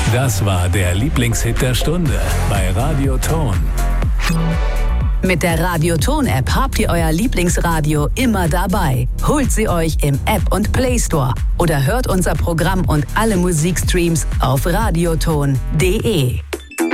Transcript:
Das war der Lieblingshit der Stunde bei Radio Ton. Mit der Radio Ton App habt ihr euer Lieblingsradio immer dabei. Holt sie euch im App und Play Store oder hört unser Programm und alle Musikstreams auf radioton.de.